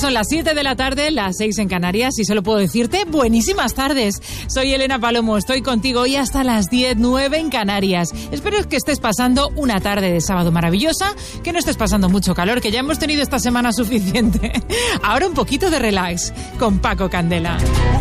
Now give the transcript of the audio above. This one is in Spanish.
son las 7 de la tarde, las 6 en Canarias, y solo puedo decirte buenísimas tardes. Soy Elena Palomo, estoy contigo hoy hasta las 10, 9 en Canarias. Espero que estés pasando una tarde de sábado maravillosa, que no estés pasando mucho calor, que ya hemos tenido esta semana suficiente. Ahora un poquito de relax con Paco Candela.